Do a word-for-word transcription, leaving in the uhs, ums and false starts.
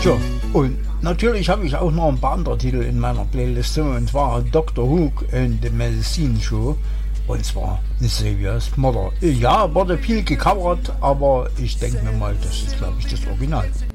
Tja, und natürlich habe ich auch noch ein paar andere Titel in meiner Playliste, und zwar Doctor Hook and the Medicine Show, und zwar Xavier's Mother. Ja, wurde viel gecovert, aber ich denke mir mal, das ist, glaube ich, das Original.